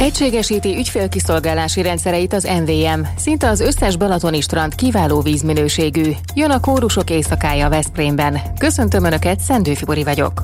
Egységesíti ügyfélkiszolgálási rendszereit az MVM. Szinte az összes balatoni strand kiváló vízminőségű. Jön a kórusok éjszakája Veszprémben. Köszöntöm Önöket, Szendő Fibori vagyok.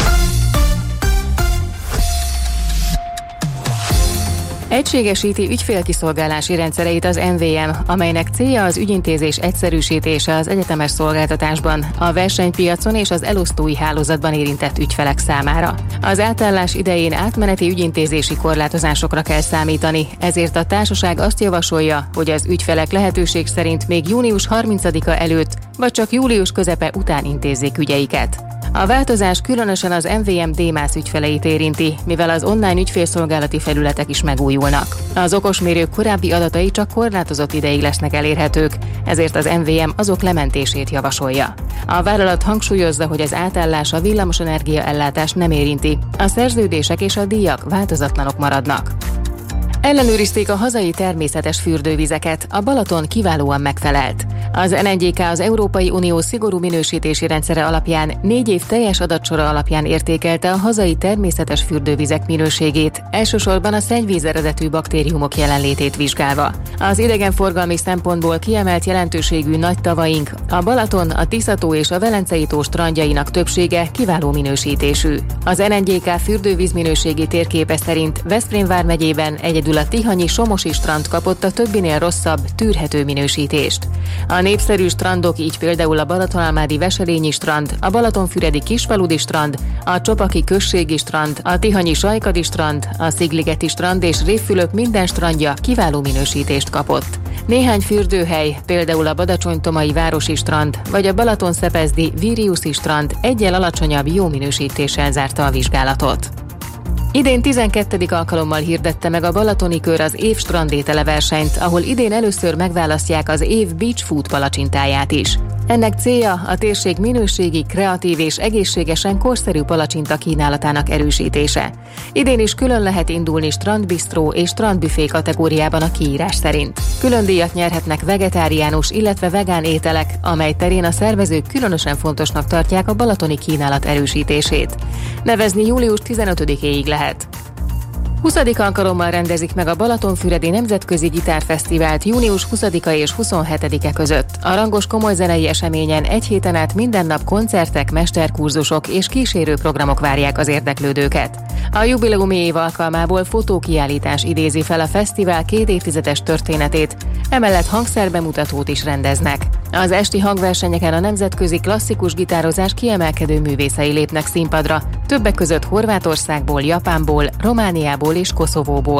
Egységesíti ügyfélkiszolgálási rendszereit az MVM, amelynek célja az ügyintézés egyszerűsítése az egyetemes szolgáltatásban, a versenypiacon és az elosztói hálózatban érintett ügyfelek számára. Az átállás idején átmeneti ügyintézési korlátozásokra kell számítani, ezért a társaság azt javasolja, hogy az ügyfelek lehetőség szerint még június 30-a előtt, vagy csak július közepe után intézzék ügyeiket. A változás különösen az MVM DMAS ügyfeleit érinti, mivel az online ügyfélszolgálati felületek is megújulnak. Az okosmérők korábbi adatai csak korlátozott ideig lesznek elérhetők, ezért az MVM azok lementését javasolja. A vállalat hangsúlyozza, hogy az átállás a villamosenergia ellátást nem érinti, a szerződések és a díjak változatlanok maradnak. Ellenőrizték a hazai természetes fürdővizeket, a Balaton kiválóan megfelelt. Az NNGK az Európai Unió szigorú minősítési rendszere alapján 4 év teljes adatsora alapján értékelte a hazai természetes fürdővizek minőségét, elsősorban a szennyvíz eredetű baktériumok jelenlétét vizsgálva. Az idegenforgalmi szempontból kiemelt jelentőségű nagy tavaink, a Balaton, a Tisza-tó és a Velencei-tó strandjainak többsége kiváló minősítésű. Az NNGK fürdővíz minőségi térképe szerint Veszprém vármegyében egyedül a tihanyi Somosi strand kapott a többinél rosszabb, tűrhető minősítést. A népszerű strandok, így például a Balatonalmádi Veselényi strand, a Balatonfüredi Kisfaludi strand, a Csopaki községi strand, a tihanyi Sajkadi strand, a Szigligeti strand és Révfülöp minden strandja kiváló minősítést kapott. Néhány fürdőhely, például a Badacsony-Tomai városi strand, vagy a Balatonszepezdi Viriuszi strand eggyel alacsonyabb jó minősítéssel zárta a vizsgálatot. Idén 12. alkalommal hirdette meg a Balatoni Kör az év strandétele versenyt, ahol idén először megválasztják az év Beach Food palacsintáját is. Ennek célja a térség minőségi, kreatív és egészségesen korszerű palacsinta kínálatának erősítése. Idén is külön lehet indulni strandbistró és strandbüfé kategóriában a kiírás szerint. Külön díjat nyerhetnek vegetáriánus, illetve vegán ételek, amely terén a szervezők különösen fontosnak tartják a balatoni kínálat erősítését. Nevezni július 15-éig lehet. 20. alkalommal rendezik meg a Balatonfüredi Nemzetközi Gitárfesztivált június 20-a és 27-e között. A rangos komoly zenei eseményen egy héten át minden nap koncertek, mesterkurzusok és kísérőprogramok várják az érdeklődőket. A jubileumi év alkalmából fotókiállítás idézi fel a fesztivál 2 évtizedes történetét, emellett hangszerbemutatót is rendeznek. Az esti hangversenyeken a nemzetközi klasszikus gitározás kiemelkedő művészei lépnek színpadra, többek között Horvátországból, Japánból, Romániából és Koszovóból.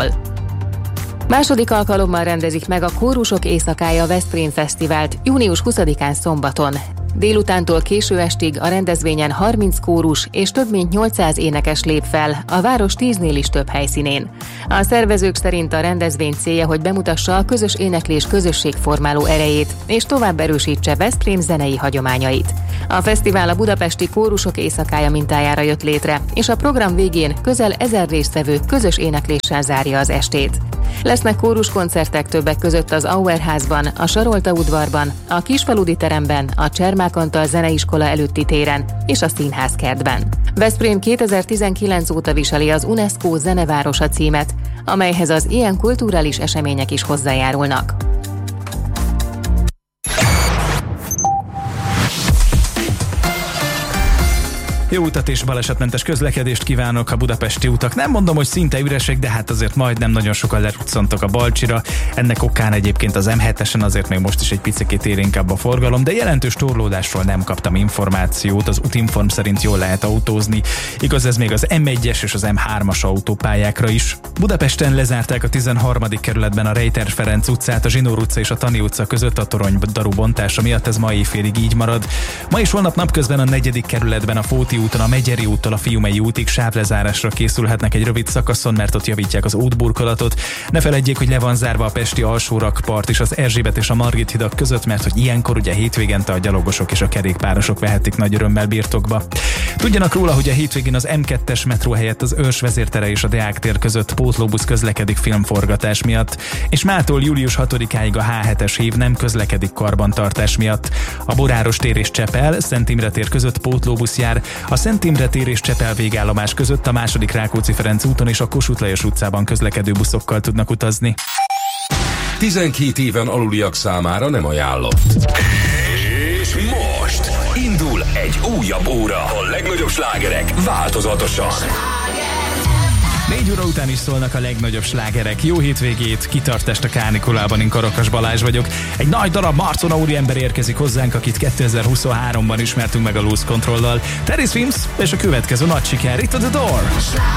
Második alkalommal rendezik meg a Kórusok éjszakája Veszprém Fesztivált június 20-án szombaton. Délutántól késő estig a rendezvényen 30 kórus és több mint 800 énekes lép fel, a város 10-nél is több helyszínén. A szervezők szerint a rendezvény célja, hogy bemutassa a közös éneklés közösségformáló erejét, és tovább erősítse Veszprém zenei hagyományait. A fesztivál a budapesti Kórusok éjszakája mintájára jött létre, és a program végén közel 1000 résztvevő közös énekléssel zárja az estét. Lesznek kóruskoncertek többek között az Auerházban, a Sarolta udvarban, a Kisfaludi teremben, a Csermák Antal zeneiskola előtti téren és a Színházkertben. Veszprém 2019 óta viseli az UNESCO Zenevárosa címet, amelyhez az ilyen kulturális események is hozzájárulnak. Jó utat és balesetmentes közlekedést kívánok a budapesti utak. Nem mondom, hogy szinte üresek, de hát azért majdnem nagyon sokan leruccantak a Balcsira. Ennek okán egyébként az M7-esen azért még most is egy picikét ér inkább a forgalom, de jelentős torlódásról nem kaptam információt. Az Utinform szerint jól lehet autózni. Igaz, ez még az M1-es és az M3-as autópályákra is. Budapesten lezárták a 13. kerületben a Rejter Ferenc utcát, a Zsinór utca és a Tani utca között a toronydaru bontása miatt, ez ma éjfélig így marad. Ma és holnap napközben a 4. kerületben a Fóti úton, a Megyeri úttól a Fiumei útig sávlezárásra készülhetnek egy rövid szakaszon, mert ott javítják az útburkolatot. Ne feledjék, hogy le van zárva a pesti alsórakpart és az Erzsébet és a Margit hidak között, mert hogy ilyenkor ugye hétvégente a gyalogosok és a kerékpárosok vehetik nagy örömmel birtokba. Tudjanak róla, hogy a hétvégén az M2-es metró helyett az Őrs vezértere és a Deák tér között pótlóbusz közlekedik filmforgatás miatt, és mától július 6-áig a H7-es hív nem közlekedik karbantartás miatt. A Boráros tér és Csepel, Szent Imre tér között pótlóbusz jár, A Szent Imre tér és Csepel végállomás között a második Rákóczi-Ferenc úton és a Kossuth Lajos utcában közlekedő buszokkal tudnak utazni. 12 éven aluliak számára nem ajánlott. És most indul egy újabb óra. A legnagyobb slágerek változatosan. 4 óra után is szólnak a legnagyobb slágerek. Jó hétvégét, kitartást a kánikulában, én Karakas Balázs vagyok. Egy nagy darab Marcona úriember érkezik hozzánk, akit 2023-ban ismertünk meg a Loose Controllal. Terry Swims és a következő nagy siker, itt a The Door.